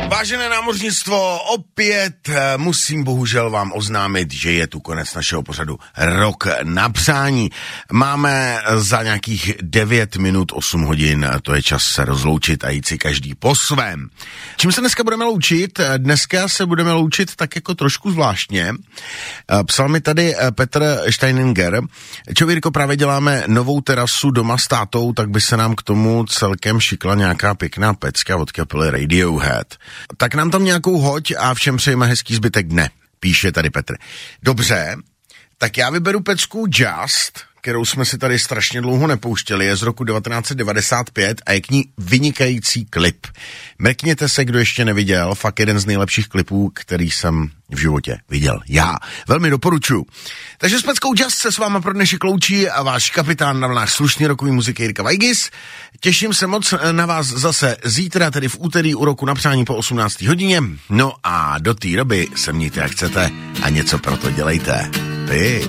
Vážené námořnictvo, opět musím bohužel vám oznámit, že je tu konec našeho pořadu Rok na přání. Máme za nějakých 9 minut 8 hodin, to je čas se rozloučit a jít si každý po svém. Čím se dneska budeme loučit? Dneska se budeme loučit tak jako trošku zvláštně. Psal mi tady Petr Steininger. Čovírko, právě děláme novou terasu doma s tátou, tak by se nám k tomu celkem šikla nějaká pěkná pecka od kapely Radiohead. Tak nám tam nějakou hoď a všem přejeme hezký zbytek dne, píše tady Petr. Dobře, tak já vyberu pecku Just, kterou jsme si tady strašně dlouho nepouštěli, je z roku 1995 a je k ní vynikající klip. Mrkněte se, kdo ještě neviděl, fakt jeden z nejlepších klipů, který jsem v životě viděl. Já velmi doporučuji. Takže s peckou Just se s váma pro dnešek loučí a váš kapitán na vlnách slušný rokový muziky Jirka Weigis. Těším se moc na vás zase zítra, tedy v úterý u Roku na přání po 18. hodině. No a do té doby se mějte jak chcete a něco pro to dělejte. Ty.